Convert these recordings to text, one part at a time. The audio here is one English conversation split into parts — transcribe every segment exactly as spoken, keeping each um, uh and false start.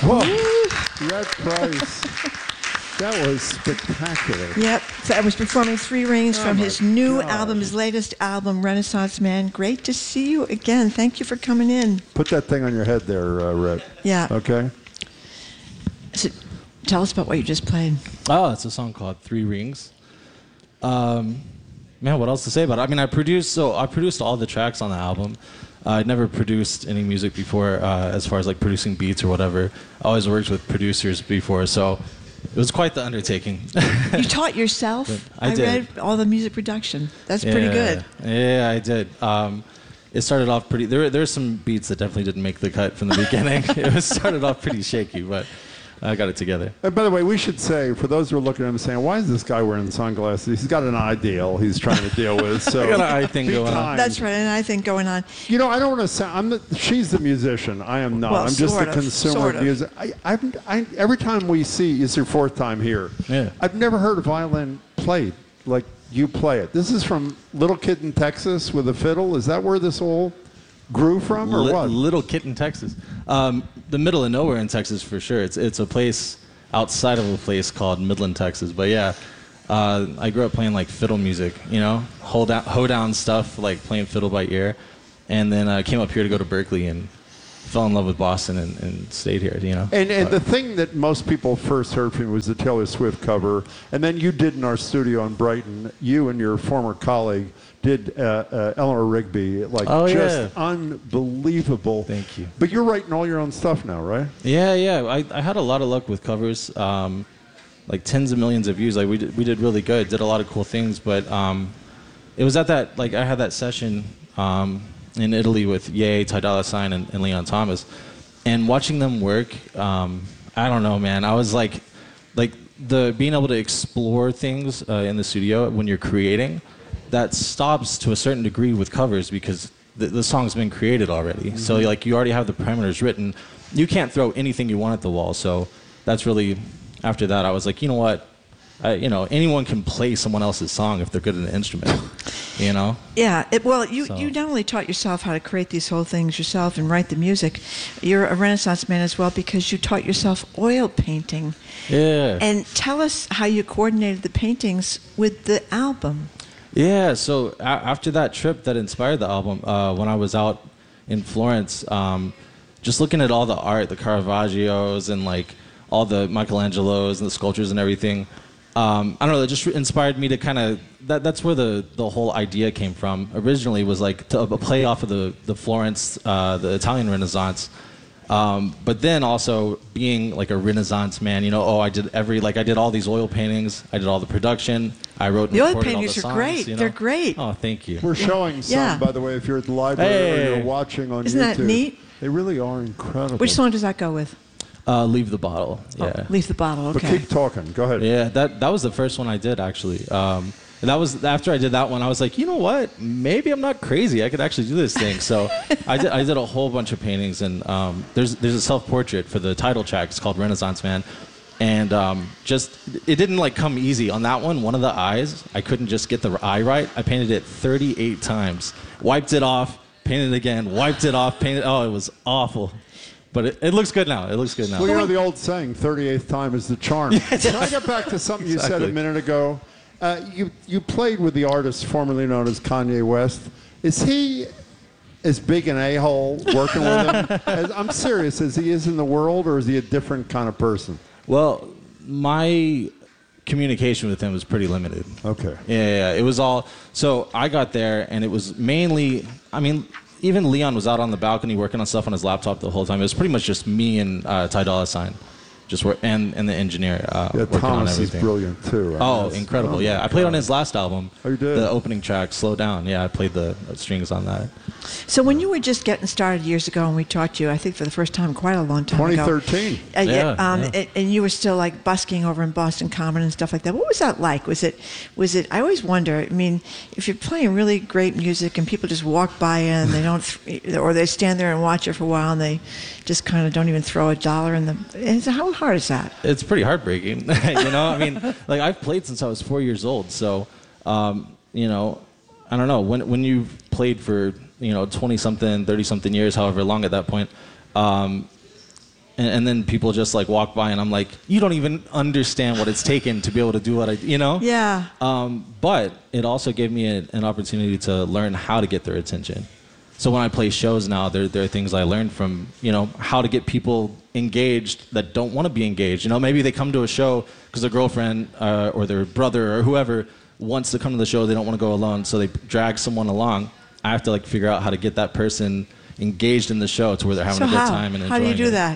Whoa, Red Price. That was spectacular. Yep. So I was performing Three Rings Oh from my his new God. album, his latest album, Renaissance Man. Great to see you again. Thank you for coming in. Put that thing on your head there, uh, Red. Yeah. Okay. So tell us about what you just played. Oh, it's a song called Three Rings. Um, man, what else to say about it? I mean, I produced, so I produced all the tracks on the album. Uh, I'd never produced any music before, uh, as far as like producing beats or whatever. I always worked with producers before, so it was quite the undertaking. You taught yourself? I did. read all the music production. That's yeah, pretty good. Yeah, I did. Um, it started off pretty, there, there were some beats that definitely didn't make the cut from the beginning. It was started off pretty shaky, but I got it together. And by the way, we should say, for those who are looking at him saying, why is this guy wearing sunglasses? He's got an eye deal he's trying to deal with. So I got an eye thing be going on. kind. That's right, and I think going on. You know, I don't want to say, I'm the, she's the musician. I am not. Well, I'm just sort the of, consumer sort of of. music. I, I've, I, every time we see, it's your fourth time here. Yeah. I've never heard a violin played like you play it. This is from Little Kid in Texas with a fiddle. Is that where this all grew from, or Li- what? Little Kitten, Texas. Um, the middle of nowhere in Texas, for sure. It's it's a place outside of a place called Midland, Texas. But yeah, uh, I grew up playing like fiddle music, you know, hold down, hoedown stuff, like playing fiddle by ear. And then I uh, came up here to go to Berkeley and fell in love with Boston and, and stayed here, you know. And, and But- the thing that most people first heard from you was the Taylor Swift cover. And then you did in our studio in Brighton, you and your former colleague did uh, uh, Eleanor Rigby, like Oh, just yeah. unbelievable. Thank you. But you're writing all your own stuff now, right? Yeah, yeah. I, I had a lot of luck with covers, um, like tens of millions of views. Like we did, we did really good. Did a lot of cool things. But um, it was at that, like I had that session um, in Italy with Ye, Ty Dolla Sign, and, and Leon Thomas, and watching them work. Um, I don't know, man. I was like, like the being able to explore things uh, in the studio when you're creating. That stops to a certain degree with covers because the, the song's been created already. Mm-hmm. So like you already have the parameters written. You can't throw anything you want at the wall. So that's really, after that, I was like, you know what? I, you know, anyone can play someone else's song if they're good at an instrument, you know? Yeah, it, well, you, So- you not only taught yourself how to create these whole things yourself and write the music, you're a Renaissance man as well because you taught yourself oil painting. Yeah. And tell us how you coordinated the paintings with the album. Yeah, so a- after that trip that inspired the album, uh, when I was out in Florence, um, just looking at all the art, the Caravaggios and like all the Michelangelos and the sculptures and everything, um, I don't know, it just inspired me to kind of, that, that's where the, the whole idea came from. Originally was like to, a play off of the, the Florence, uh, the Italian Renaissance. Um, but then also being like a Renaissance man, you know, oh, I did every, like I did all these oil paintings, I did all the production, I wrote and The oil recorded all paintings the are songs, great. you know? They're great. Oh, thank you. We're showing some, Yeah. by the way, if you're at the library Hey. or you're watching on Isn't YouTube. that neat? They really are incredible. Which song does that go with? Uh, Leave the Bottle, yeah. Oh, Leave the Bottle, But okay. keep talking. Go ahead. Yeah, that, that was the first one I did, actually. Um, and that was, after I did that one, I was like, you know what? Maybe I'm not crazy. I could actually do this thing. So I did, I did a whole bunch of paintings, and um, there's, there's a self-portrait for the title track. It's called Renaissance Man. And um, just, it didn't like come easy. On that one, one of the eyes, I couldn't just get the eye right. I painted it thirty-eight times. Wiped it off, painted it again, wiped it off, painted, oh, it was awful. But it, it looks good now. It looks good now. Well, you know the old saying, thirty-eighth time is the charm. Can I get back to something you said a Exactly. minute ago? Uh, you, you played with the artist formerly known as Kanye West. Is he as big an a-hole working with him? As, I'm serious, as he is in the world, or is he a different kind of person? Well, my communication with him was pretty limited. Okay. Yeah, yeah, yeah. It was all, so I got there and it was mainly, I mean, even Leon was out on the balcony working on stuff on his laptop the whole time. It was pretty much just me and uh, Ty Dolla Sign, just work, and and the engineer uh, Yeah, working on Thomas is everything. brilliant too. Right? Oh, That's- incredible! oh yeah, my I played on God. his last album. Oh, you did? The opening track, "Slow Down." Yeah, I played the uh, strings on that. So when you were just getting started years ago and we taught you, I think for the first time, quite a long time twenty ago. thirteen. Uh, yeah, Yeah, um, yeah. And, and you were still like busking over in Boston Common and stuff like that. What was that like? Was it, was it? I always wonder. I mean, if you're playing really great music and people just walk by you and they don't, th- or they stand there and watch it for a while and they just kind of don't even throw a dollar in the. It's, how hard is that? It's pretty heartbreaking, you know. I mean, like I've played since I was four years old, so um, you know, I don't know when when you've played for you know twenty something, thirty something years, however long at that point. Um, and, and then people just like walk by, and I'm like, you don't even understand what it's taken to be able to do what I, you know? Yeah. Um, but it also gave me a, an opportunity to learn how to get their attention. So when I play shows now, there, there are things I learned from, you know, how to get people engaged that don't want to be engaged. You know, maybe they come to a show because their girlfriend uh, or their brother or whoever wants to come to the show. They don't want to go alone, so they drag someone along. I have to like figure out how to get that person engaged in the show to where they're having So a good how? time and How enjoying do you do it. that?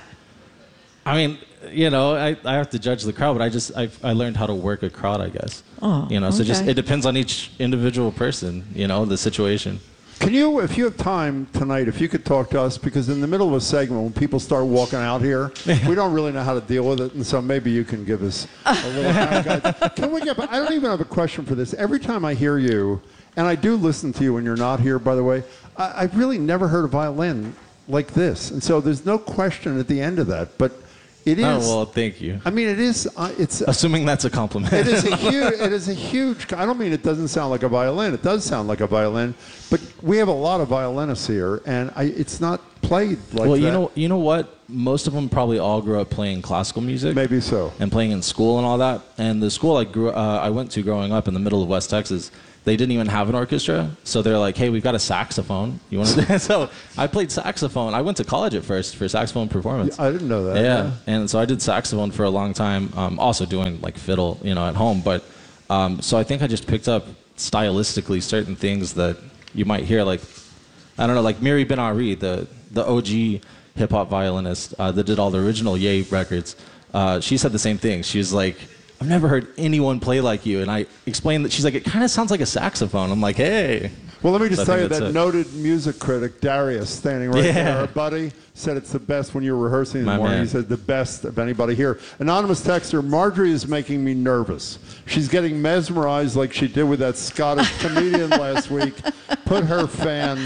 I mean, you know, I, I have to judge the crowd, but I just I, I learned how to work a crowd, I guess. Oh, you know, so just okay. it depends on each individual person, you know, the situation. Can you, if you have time tonight, if you could talk to us, because in the middle of a segment, when people start walking out here, we don't really know how to deal with it, and so maybe you can give us a little time, guys. Can we get, I don't even have a question for this. Every time I hear you, and I do listen to you when you're not here, by the way, I, I've really never heard a violin like this, and so there's no question at the end of that, but it is. Oh, well, thank you. I mean, it is, uh, it's. Assuming that's a compliment. It is a huge. It is a huge. I don't mean it doesn't sound like a violin. It does sound like a violin, but we have a lot of violinists here, and I, it's not played like well, that. you know, you know what? Most of them probably all grew up playing classical music. Maybe so. And playing in school and all that. And the school I grew, uh, I went to growing up in the middle of West Texas, they didn't even have an orchestra. So they're like, "Hey, we've got a saxophone. You want to?" So I played saxophone. I went to college at first for saxophone performance. I didn't know that. Yeah, yeah. and so I did saxophone for a long time. Um, also doing like fiddle, you know, at home. But um, so I think I just picked up stylistically certain things that you might hear, like I don't know, like Miri Ben Ari, the the O G hip hop violinist uh, that did all the original Ye records. Uh, she said the same thing. She was like, "I've never heard anyone play like you." And I explained that. She's like, "It kind of sounds like a saxophone." I'm like, "Hey." Well, let me just So I tell you think that that's it. noted music critic Darius, standing right Yeah. there, our buddy, said it's the best when you were rehearsing in the My morning. man. He said the best of anybody here. Anonymous texter, Marjorie is making me nervous. She's getting mesmerized like she did with that Scottish comedian last week. Put her fan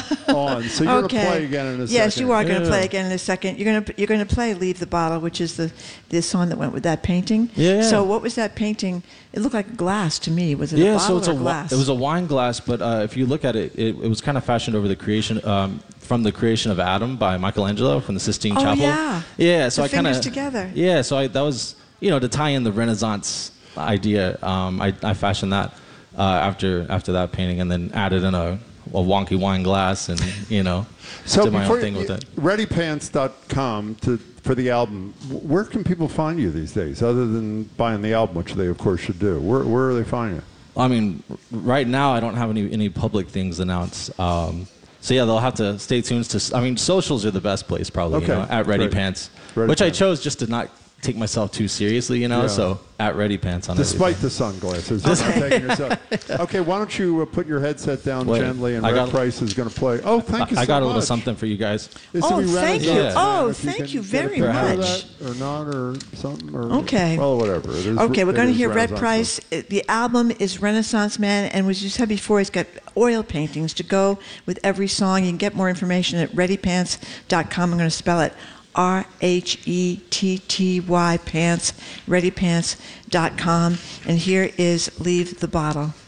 on. So you're Okay. going to play again in a second. Yes, you are going to Yeah. play again in a second. You're going to you're going to play "Leave the Bottle," which is the the song that went with that painting. Yeah. So what was that painting? It looked like glass to me. Was it Yeah, a so bottle it's or a wi- glass? it was a wine glass, but uh, if you look at it, it, it was kind of fashioned over the creation um, from the creation of Adam by Michelangelo from the Sistine Oh, Chapel. yeah. yeah. So The I kind fingers of together. Yeah, so I, that was you know to tie in the Renaissance idea. Um, I, I fashioned that uh, after after that painting, and then added in a, a wonky wine glass, and you know So did my before own thing you, with it. ready pants dot com to for the album. Where can people find you these days, other than buying the album, which they of course should do? Where where are they finding you? I mean, r- right now I don't have any any public things announced. Um, so yeah, they'll have to stay tuned to. s- I mean, socials are the best place probably. Okay, You know, at Ready great. Pants, Ready which Pants. I chose just to not take myself too seriously. You know, Yeah. so at Ready Pants on Despite everything. the sunglasses. I'm not taking yourself. Okay, why don't you uh, put your headset down Wait, gently, and I Red got- Price is going to play. Oh, thank you I so got a much. little something for you guys. This Oh, will be thank Renaissance you. Man, Oh, if thank can you get a very picture of much. that Or not, or something. Or, Okay. Well, whatever. It is, Okay, we're it going to is hear Red Renaissance Price. It- The album is Renaissance Man, and as you said before, it's got oil paintings to go with every song. You can get more information at ready pants dot com. I'm going to spell it R H E T T Y pants, ready pants dot com. And here is Leave the Bottle.